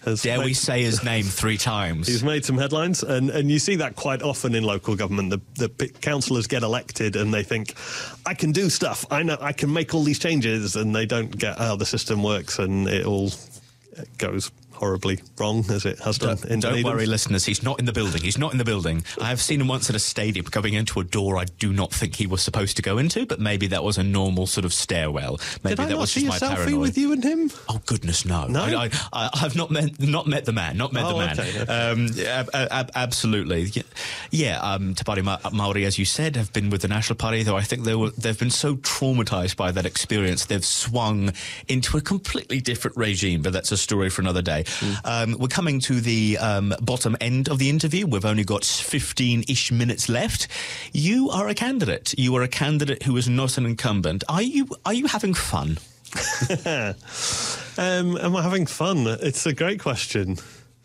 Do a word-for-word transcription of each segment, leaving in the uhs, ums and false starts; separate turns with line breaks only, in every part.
has
Dare
made,
we say his name three times?
He's made some headlines, and, and you see that quite often in local government. The, the p- councillors get elected and they think, I can do stuff, I know I can make all these changes, and they don't get how the system works, and it all goes horribly wrong, as it has done.
Don't,
in
don't
Dunedin.
worry, listeners. He's not in the building. He's not in the building. I have seen him once at a stadium going into a door I do not think he was supposed to go into, but maybe that was a normal sort of stairwell. Maybe
Did I
that
not
was
see
just
a
my
selfie
paranoia.
with you and him?
Oh goodness, no!
No?
I, I, I, I've not met not met the man. Not met
Oh,
the man.
okay, okay.
Um, ab- ab- absolutely, yeah. um, Te Pari Ma- Māori, as you said, have been with the National Party, though I think they were they've been so traumatised by that experience, they've swung into a completely different regime. But that's a story for another day. Mm. Um, we're coming to the um, bottom end of the interview. We've only got fifteen-ish minutes left. You are a candidate. You are a candidate who is not an incumbent. Are you? Are you having fun?
um, am I having fun? It's a great question.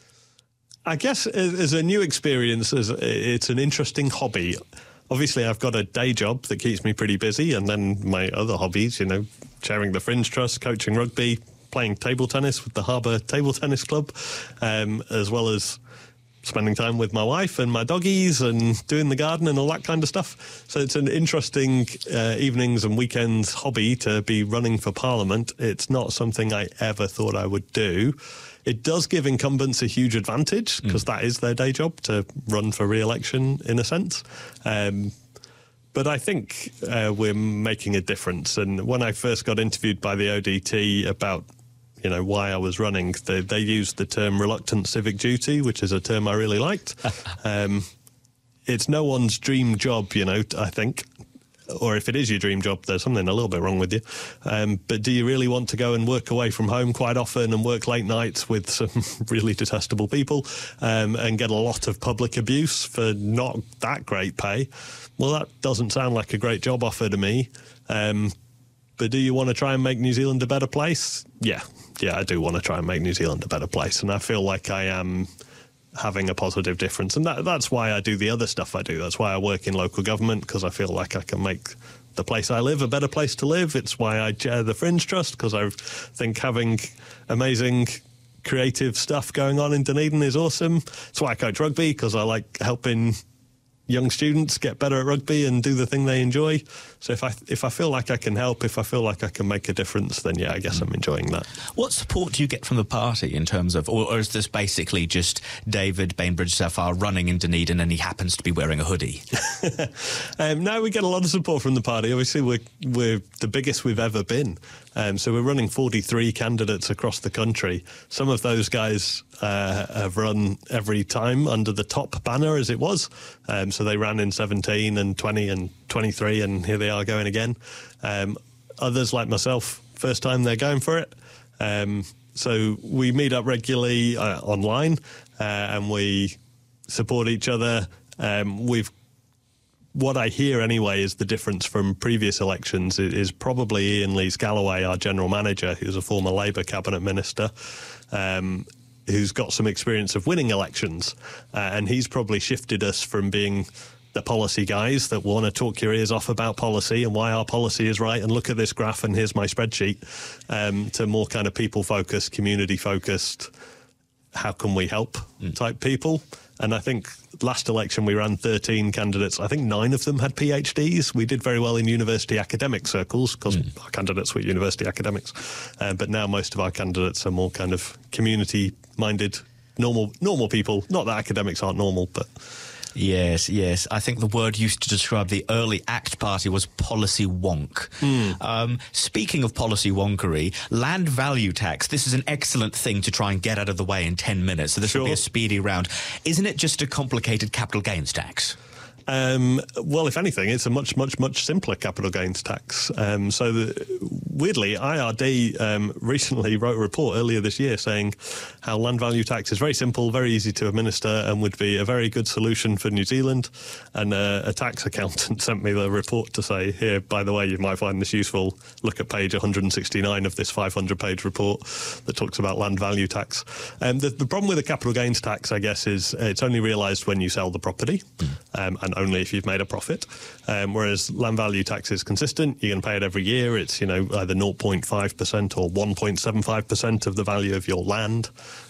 I guess as a new experience, as it's an interesting hobby. Obviously, I've got a day job that keeps me pretty busy, and then my other hobbies, you know, chairing the Fringe Trust, coaching rugby, playing table tennis with the Harbour Table Tennis Club, um, as well as spending time with my wife and my doggies and doing the garden and all that kind of stuff. So it's an interesting uh, evenings and weekends hobby to be running for Parliament. It's not something I ever thought I would do. It does give incumbents a huge advantage because mm. that is their day job, to run for re-election in a sense. Um, But I think uh, we're making a difference. And when I first got interviewed by the O D T about, you know, why I was running, they, they used the term reluctant civic duty, which is a term I really liked. um, it's no one's dream job, you know, I think. Or if it is your dream job, there's something a little bit wrong with you. Um, but do you really want to go and work away from home quite often and work late nights with some really detestable people um, and get a lot of public abuse for not that great pay? Well, that doesn't sound like a great job offer to me. Um, but do you want to try and make New Zealand a better place? Yeah, yeah, I do want to try and make New Zealand a better place. And I feel like I am having a positive difference. And that, that's why I do the other stuff I do. That's why I work in local government, because I feel like I can make the place I live a better place to live. It's why I chair the Fringe Trust, because I think having amazing creative stuff going on in Dunedin is awesome. It's why I coach rugby, because I like helping young students get better at rugby and do the thing they enjoy. So if I if I feel like I can help, if I feel like I can make a difference, then yeah, I guess I'm enjoying that.
What support do you get from the party in terms of, or, or is this basically just David Bainbridge-Zafar running in Dunedin and he happens to be wearing a hoodie?
um, no, we get a lot of support from the party. Obviously, we're, we're the biggest we've ever been. Um, so we're running forty-three candidates across the country. Some of those guys uh, have run every time under the top banner, as it was. Um, so they ran in seventeen and twenty and twenty-three, and here they are going again. Um, others, like myself, first time they're going for it. Um, so we meet up regularly uh, online, uh, and we support each other. Um, we've What I hear anyway is the difference from previous elections is, is probably Ian Lees-Galloway, our general manager, who's a former Labour cabinet minister, um, who's got some experience of winning elections. Uh, and he's probably shifted us from being the policy guys that want to talk your ears off about policy and why our policy is right and look at this graph and here's my spreadsheet, um, to more kind of people-focused, community-focused, how can we help mm. type people. And I think last election we ran thirteen candidates. I think nine of them had PhDs. We did very well in university academic circles because mm. our candidates were university academics. Uh, but now most of our candidates are more kind of community-minded, normal normal people. Not that academics aren't normal, but...
Yes, yes. I think the word used to describe the early ACT Party was policy wonk. Mm. Um, speaking of policy wonkery, land value tax, this is an excellent thing to try and get out of the way in ten minutes, so this
sure.
will be a speedy round. Isn't it just a complicated capital gains tax?
Um, well, if anything, it's a much, much, much simpler capital gains tax. Um, so, the, weirdly, I R D um, recently wrote a report earlier this year saying how land value tax is very simple, very easy to administer, and would be a very good solution for New Zealand. And uh, a tax accountant sent me the report to say, here, by the way, you might find this useful. Look at page one hundred sixty-nine of this five hundred page report that talks about land value tax. Um, the, the problem with the capital gains tax, I guess, is it's only realised when you sell the property. Mm. Um, and only if you've made a profit, um, whereas land value tax is consistent. You can pay it every year. It's, you know, either zero point five percent or one point seven five percent of the value of your land.